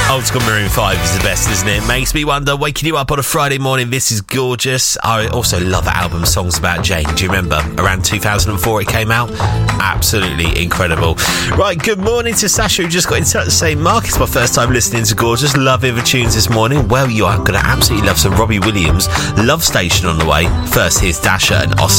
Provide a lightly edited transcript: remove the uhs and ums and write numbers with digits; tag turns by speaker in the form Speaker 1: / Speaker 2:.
Speaker 1: Old School Maroon 5 is the best, isn't it? Makes me wonder, waking you up on a Friday morning. This is gorgeous. I also love that album, Songs About Jane. Do you remember? Around 2004 it came out. Absolutely incredible. Right, good morning to Sasha, who just got in touch to say, Mark, it's my first time listening to Gorgeous. Love the tunes this morning. Well, you are going to absolutely love some Robbie Williams. Love Station on the way. First, here's Dasher and Oscar.